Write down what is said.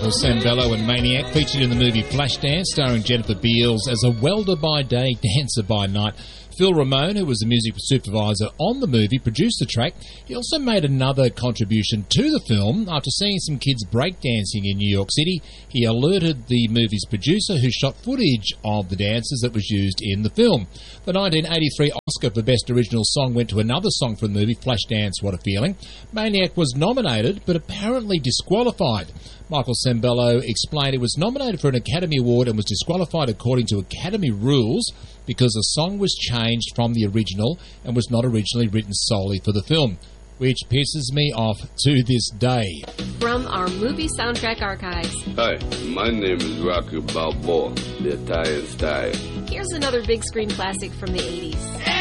Michael Sembello and Maniac, featured in the movie Flashdance, starring Jennifer Beals as a welder by day, dancer by night. Phil Ramone, who was the music supervisor on the movie, produced the track. He also made another contribution to the film. After seeing some kids breakdancing in New York City, he alerted the movie's producer, who shot footage of the dances that was used in the film. The 1983 Oscar for Best Original Song went to another song from the movie, Flashdance, What a Feeling. Maniac was nominated, but apparently disqualified. Michael Sembello explained it was nominated for an Academy Award and was disqualified according to Academy rules because the song was changed from the original and was not originally written solely for the film, which pisses me off to this day. From our movie soundtrack archives. Hi, my name is Rocky Balboa, the Italian style. Here's another big screen classic from the 80s.